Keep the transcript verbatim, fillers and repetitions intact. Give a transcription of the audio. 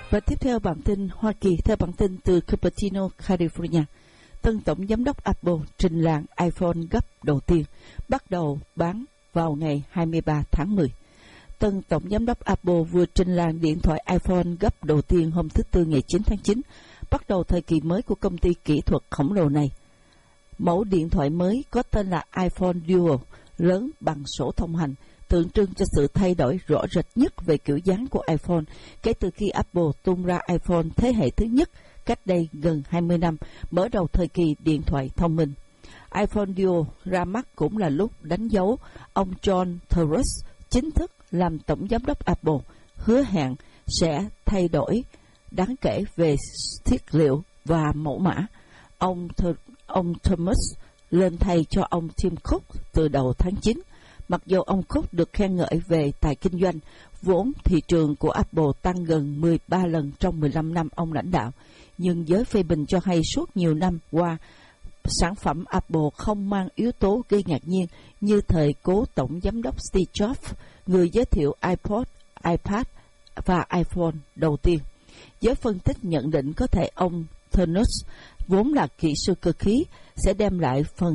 Và tiếp theo bản tin Hoa Kỳ, theo bản tin từ Cupertino, California, tân tổng giám đốc Apple trình làng iPhone gấp đầu tiên, bắt đầu bán vào ngày hai mươi ba tháng mười. Tân tổng giám đốc Apple vừa trình làng điện thoại iPhone gấp đầu tiên hôm thứ Tư ngày chín tháng chín, bắt đầu thời kỳ mới của công ty kỹ thuật khổng lồ này. Mẫu điện thoại mới có tên là iPhone Duo, lớn bằng sổ thông hành, tượng trưng cho sự thay đổi rõ rệt nhất về kiểu dáng của iPhone kể từ khi Apple tung ra iPhone thế hệ thứ nhất cách đây gần hai mươi năm, mở đầu thời kỳ điện thoại thông minh. iPhone Duo ra mắt cũng là lúc đánh dấu ông John Thoros chính thức làm tổng giám đốc Apple, hứa hẹn sẽ thay đổi đáng kể về thiết liệu và mẫu mã. Ông Th- ông Thomas lên thay cho ông Tim Cook từ đầu tháng chín. Mặc dù ông Cook được khen ngợi về tài kinh doanh, vốn thị trường của Apple tăng gần mười ba lần trong mười lăm năm ông lãnh đạo, nhưng giới phê bình cho hay suốt nhiều năm qua, sản phẩm Apple không mang yếu tố gây ngạc nhiên như thời cố tổng giám đốc Steve Jobs, người giới thiệu iPod, iPad và iPhone đầu tiên. Giới phân tích nhận định có thể ông Thanos, vốn là kỹ sư cơ khí, sẽ đem lại phần